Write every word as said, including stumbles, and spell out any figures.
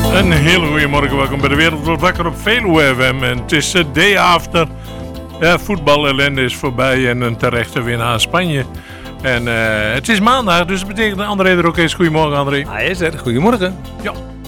Een hele goede morgen, welkom bij de Wereld wordt wakker op Veluwe F M. En het is de day after. Ja, voetbal ellende is voorbij en een terechte winnaar Spanje. En uh, het is maandag, dus dat betekent dat André er ook is. Goedemorgen André. Hij is er, goedemorgen. Ja.